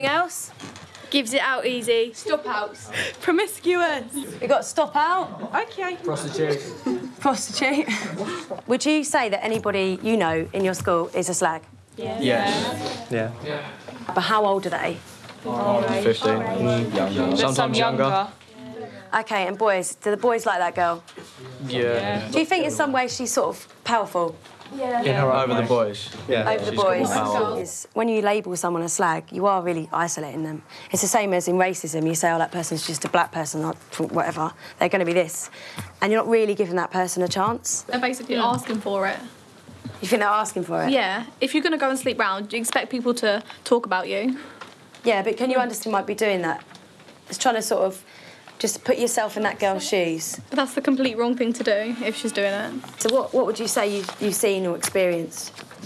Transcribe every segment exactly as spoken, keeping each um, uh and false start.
else? Gives it out easy. Stop outs. Promiscuous. We got stop out. Okay. Prostitute. Prostitute. Would you say that anybody you know in your school is a slag? Yeah. Yes. Yeah. yeah. But how old are they? fifteen. Mm. Sometimes younger. younger. Okay, and boys, do the boys like that girl? Yeah. yeah. Do you think in some way she's sort of powerful? Yeah. In her over the boys. Yeah. Over the boys. Is when you label someone a slag, you are really isolating them. It's the same as in racism. You say, oh, that person's just a black person, or whatever. They're going to be this. And you're not really giving that person a chance. They're basically yeah. asking for it. You think they're asking for it? Yeah. If you're going to go and sleep round, you expect people to talk about you. Yeah, but can you understand might be doing that? It's trying to sort of just put yourself in that girl's shoes. But that's the complete wrong thing to do if she's doing it. So what, what would you say you've, you've seen or experienced?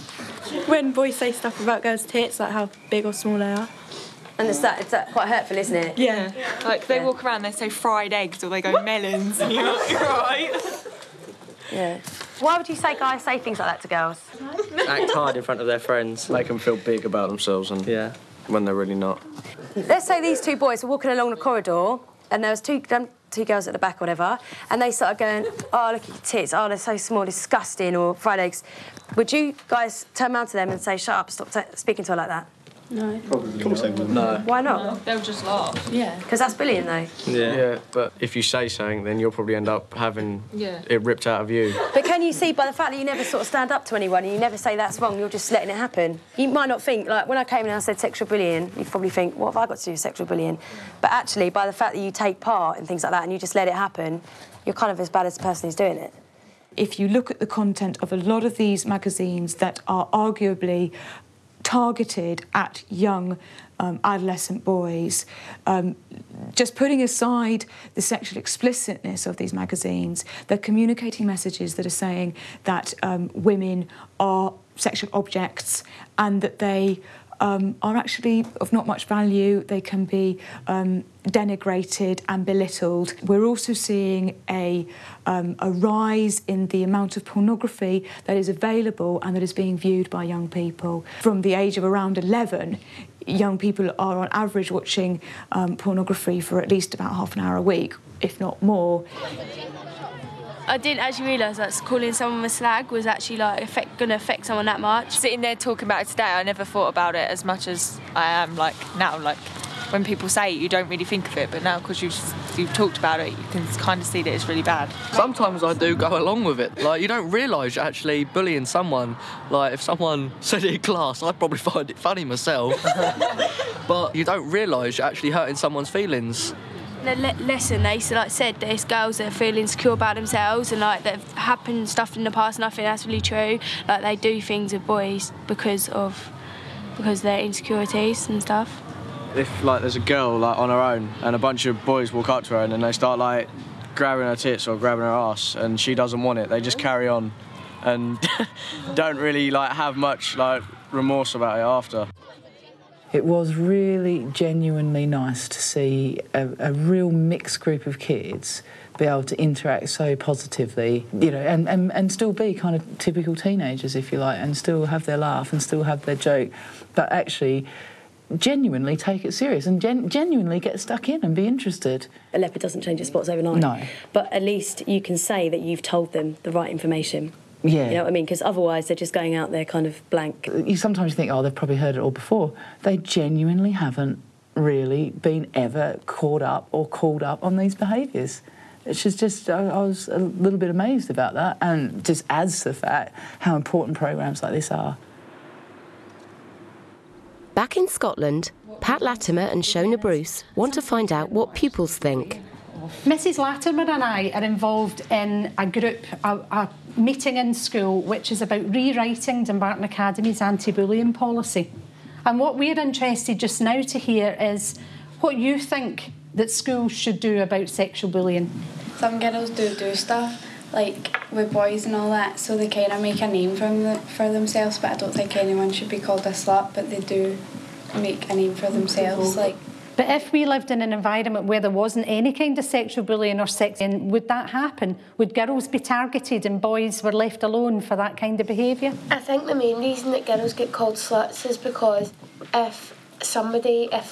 When boys say stuff about girls' tits, like how big or small they are. And it's that, it's that quite hurtful, isn't it? Yeah. Like, they yeah. walk around, they say fried eggs, or they go melons, and you're like, right. Yeah. Why would you say guys say things like that to girls? Act hard in front of their friends. Make them feel big about themselves and yeah. when they're really not. Let's say these two boys were walking along the corridor and there was two, um, two girls at the back or whatever, and they started going, oh, look at your tits, oh, they're so small, disgusting, or fried eggs. Would you guys turn around to them and say, shut up, stop t speaking to her like that? No. Probably not. No. Why not? No, they'll just laugh. Yeah. Because that's bullying, though. Yeah. Yeah, but if you say something, then you'll probably end up having yeah. it ripped out of you. But can you see, by the fact that you never sort of stand up to anyone and you never say that's wrong, you're just letting it happen? You might not think, like, when I came in and I said sexual bullying, you probably think, what have I got to do with sexual bullying? But actually, by the fact that you take part in things like that and you just let it happen, you're kind of as bad as the person who's doing it. If you look at the content of a lot of these magazines that are arguably targeted at young um, adolescent boys, um, just putting aside the sexual explicitness of these magazines, they're communicating messages that are saying that um, women are sexual objects and that they um, are actually of not much value. They can be um, denigrated and belittled. We're also seeing a, um, a rise in the amount of pornography that is available and that is being viewed by young people. From the age of around eleven, young people are on average watching um, pornography for at least about half an hour a week, if not more. I didn't actually realise that calling someone a slag was actually like affect, going to affect someone that much. Sitting there talking about it today, I never thought about it as much as I am like now. Like when people say it, you don't really think of it, but now because you've you've talked about it, you can kind of see that it's really bad. Sometimes I do go along with it. Like you don't realise you're actually bullying someone. Like if someone said it in class, I'd probably find it funny myself. But you don't realise you're actually hurting someone's feelings. The le lesson they like said there's girls that feel insecure about themselves and like that have happened stuff in the past, and I think that's really true. Like they do things with boys because of because of their insecurities and stuff. If like there's a girl like on her own and a bunch of boys walk up to her and then they start like grabbing her tits or grabbing her ass and she doesn't want it, they just carry on and don't really like have much like remorse about it after. It was really genuinely nice to see a, a real mixed group of kids be able to interact so positively, you know, and, and, and still be kind of typical teenagers, if you like, and still have their laugh and still have their joke, but actually genuinely take it serious and gen genuinely get stuck in and be interested. A leopard doesn't change its spots overnight. No. But at least you can say that you've told them the right information. Yeah. You know what I mean? Because otherwise they're just going out there kind of blank. You sometimes think, oh, they've probably heard it all before. They genuinely haven't really been ever caught up or called up on these behaviours. It's just, just I, I was a little bit amazed about that, and just adds to the fact how important programmes like this are. Back in Scotland, Pat Latimer and Shona Bruce want to find out what pupils think. Missus Latimer and I are involved in a group, a, a meeting in school, which is about rewriting Dumbarton Academy's anti-bullying policy. And what we're interested just now to hear is what you think that schools should do about sexual bullying. Some girls do do stuff, like with boys and all that, so they kind of make a name for, them, for themselves, but I don't think anyone should be called a slut, but they do make a name for themselves. Like. But if we lived in an environment where there wasn't any kind of sexual bullying or sexing, would that happen? Would girls be targeted and boys were left alone for that kind of behaviour? I think the main reason that girls get called sluts is because if somebody, if